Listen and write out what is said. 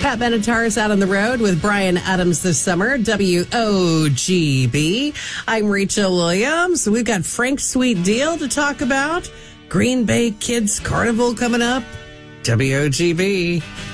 Pat Benatar's out on the road with Brian Adams this summer. WOGB. I'm Rachel Williams. We've got Frank's Sweet Deal to talk about. Green Bay Kids Carnival coming up. WOGB.